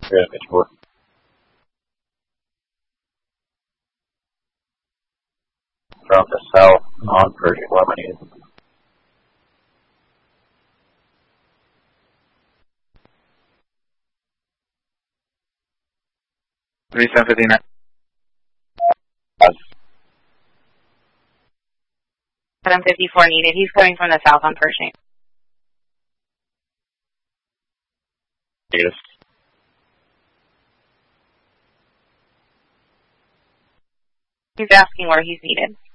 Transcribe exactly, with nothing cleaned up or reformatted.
Good, it's working. From the south on Pershing Lemonade. three seven five nine. seven fifty-four needed. He's coming from the south on Pershing. Yes. He's asking where he's needed.